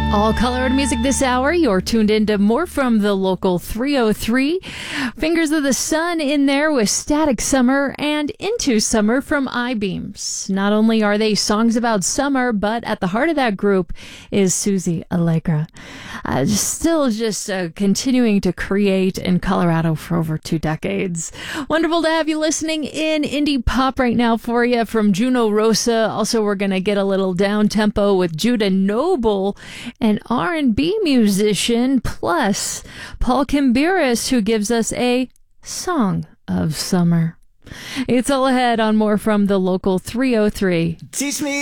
All colored music this hour. You're tuned into more from the local 303. Fingers of the Sun in there with Static Summer and Into Summer from I-Beams. Not only are they songs about summer, but at the heart of that group is Susie Allegra. Still continuing to create in Colorado for over 2 decades. Wonderful to have you listening in indie pop right now for you from Juno Rosa. Also, we're going to get a little down tempo with Judah Noble, an R&B musician, plus Paul Kimbiris, who gives us a song of summer. It's all ahead on more from the local 303. Teach me